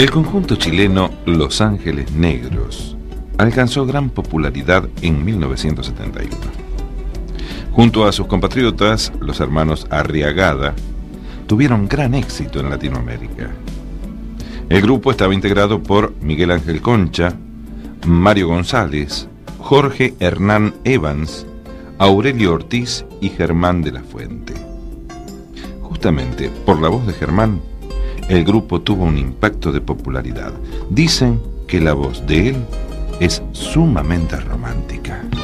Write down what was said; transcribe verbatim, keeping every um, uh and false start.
El conjunto chileno Los Ángeles Negros alcanzó gran popularidad en mil novecientos setenta y uno. Junto a sus compatriotas, los hermanos Arriagada, tuvieron gran éxito en Latinoamérica. El grupo estaba integrado por Miguel Ángel Concha, Mario González, Jorge Hernán Evans, Aurelio Ortiz y Germán de la Fuente. Justamente por la voz de Germán, el grupo tuvo un impacto de popularidad. Dicen que la voz de él es sumamente romántica.